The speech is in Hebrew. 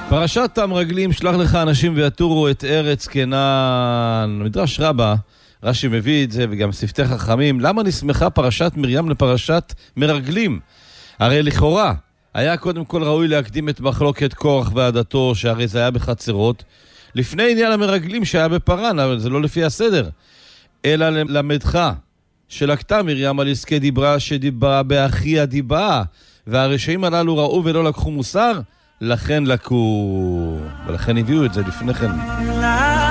פרשת המרגלים, שלח לך אנשים ויתורו את ארץ כנען. מדרש רבה, רש"י מביא את זה וגם שפתי חכמים. למה נסמכה פרשת מרים לפרשת מרגלים? הרי לכאורה היה קודם כל ראוי להקדים את מחלוקת קורח ועדתו, שהרי זה היה בחצרות, לפני עניין המרגלים שהיה בפרן, אבל זה לא לפי הסדר. אלא למדך שלקתה מרים על עסקי דיברה שדיברה באחי הדיבה, והרשעים הללו ראו ולא לקחו מוסר, לכן לקו, ולכן הביאו את זה לפני כן.